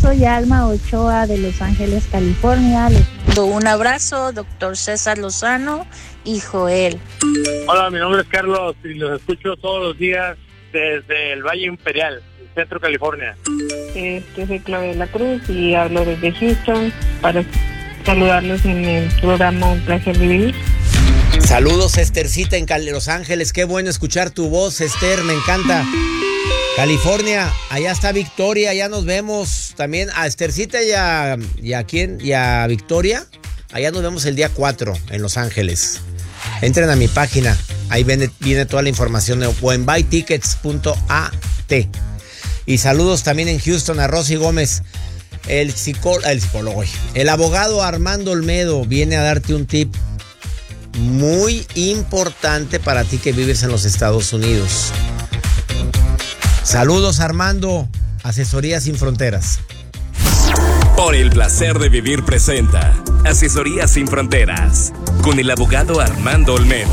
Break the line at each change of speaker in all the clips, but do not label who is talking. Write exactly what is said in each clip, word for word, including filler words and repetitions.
soy Alma Ochoa de Los Ángeles, California. Les mando un abrazo, doctor César Lozano y Joel.
Hola, mi nombre es Carlos y los escucho todos los días desde el Valle Imperial, Centro California.
Este, soy Claudia de la Cruz y hablo desde Houston para saludarlos en el programa Un Placer de Vivir.
Saludos, Esthercita en Los Ángeles. Qué bueno escuchar tu voz, Esther, me encanta. California, allá está Victoria, allá nos vemos. También a Esthercita y a, y a quién, y a Victoria. Allá nos vemos el día cuatro en Los Ángeles. Entren a mi página, ahí viene, viene toda la información, o en buy tickets punto a t. Y saludos también en Houston a Rosy Gómez. El, psicó, el psicólogo, el abogado Armando Olmedo viene a darte un tip muy importante para ti que vives en los Estados Unidos. Saludos, Armando. Asesoría Sin Fronteras.
Por el placer de vivir presenta Asesoría Sin Fronteras con el abogado Armando Olmedo.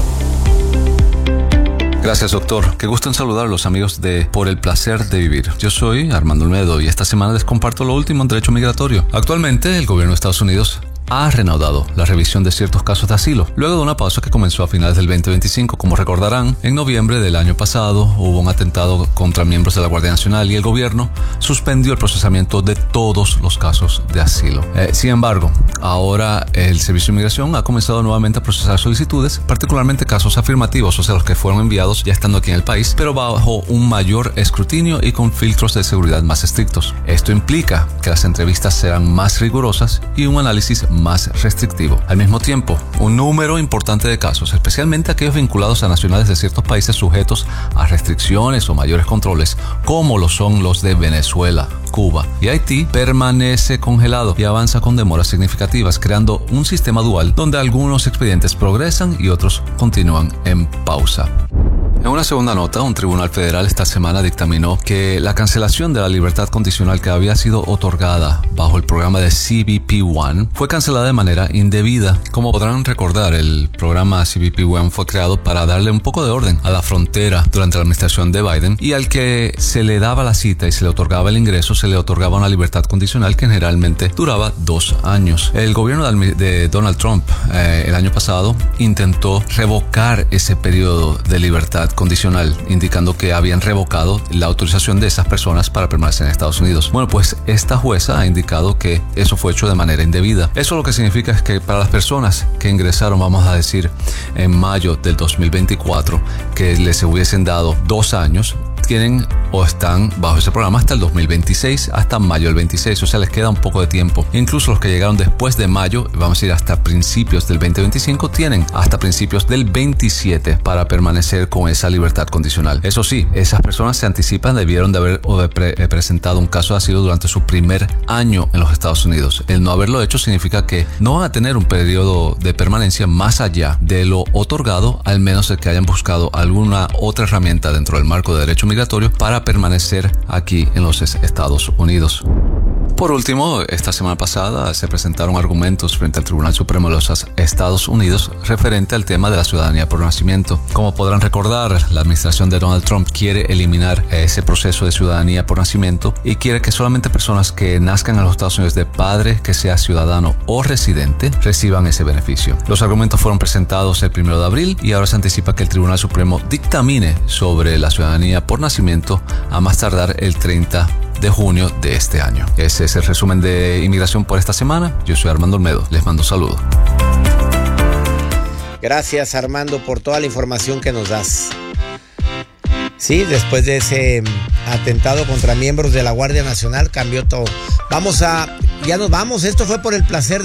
Gracias, doctor. Qué gusto en saludar a los amigos de Por el Placer de Vivir. Yo soy Armando Olmedo y esta semana les comparto lo último en derecho migratorio. Actualmente, el gobierno de Estados Unidos ha reanudado la revisión de ciertos casos de asilo, luego de una pausa que comenzó a finales del veinte veinticinco. Como recordarán, en noviembre del año pasado hubo un atentado contra miembros de la Guardia Nacional y el gobierno suspendió el procesamiento de todos los casos de asilo. Eh, sin embargo, ahora el Servicio de Inmigración ha comenzado nuevamente a procesar solicitudes, particularmente casos afirmativos, o sea, los que fueron enviados ya estando aquí en el país, pero bajo un mayor escrutinio y con filtros de seguridad más estrictos. Esto implica que las entrevistas serán más rigurosas y un análisis más restrictivo. Al mismo tiempo, un número importante de casos, especialmente aquellos vinculados a nacionales de ciertos países sujetos a restricciones o mayores controles, como lo son los de Venezuela, Cuba y Haití, permanece congelado y avanza con demoras significativas, creando un sistema dual donde algunos expedientes progresan y otros continúan en pausa. En una segunda nota, un tribunal federal esta semana dictaminó que la cancelación de la libertad condicional que había sido otorgada bajo el programa de C B P uno fue cancelada de manera indebida. Como podrán recordar, el programa C B P uno fue creado para darle un poco de orden a la frontera durante la administración de Biden, y al que se le daba la cita y se le otorgaba el ingreso, se le otorgaba una libertad condicional que generalmente duraba dos años. El gobierno de Donald Trump eh, el año pasado intentó revocar ese periodo de libertad condicional, indicando que habían revocado la autorización de esas personas para permanecer en Estados Unidos. Bueno, pues esta jueza ha indicado que eso fue hecho de manera indebida. Eso lo que significa es que para las personas que ingresaron, vamos a decir, en mayo del dos mil veinticuatro, que les hubiesen dado dos años, tienen o están bajo ese programa hasta el dos mil veintiséis, hasta mayo del veintiséis, o sea, les queda un poco de tiempo. Incluso los que llegaron después de mayo, vamos a ir hasta principios del veinte veinticinco, tienen hasta principios del veintisiete para permanecer con esa libertad condicional. Eso sí, esas personas se anticipan, debieron de haber o de pre- presentado un caso de asilo durante su primer año en los Estados Unidos. El no haberlo hecho significa que no van a tener un periodo de permanencia más allá de lo otorgado, al menos de que hayan buscado alguna otra herramienta dentro del marco de derecho migratorio para permanecer aquí en los Estados Unidos. Por último, esta semana pasada se presentaron argumentos frente al Tribunal Supremo de los Estados Unidos referente al tema de la ciudadanía por nacimiento. Como podrán recordar, la administración de Donald Trump quiere eliminar ese proceso de ciudadanía por nacimiento y quiere que solamente personas que nazcan en los Estados Unidos de padre que sea ciudadano o residente reciban ese beneficio. Los argumentos fueron presentados el primero de abril y ahora se anticipa que el Tribunal Supremo dictamine sobre la ciudadanía por nacimiento a más tardar el treinta de junio de este año. Ese es el resumen de inmigración por esta semana. Yo soy Armando Olmedo. Les mando un saludo.
Gracias, Armando, por toda la información que nos das. Sí, después de ese atentado contra miembros de la Guardia Nacional cambió todo. Vamos a... Ya nos vamos. Esto fue Por el Placer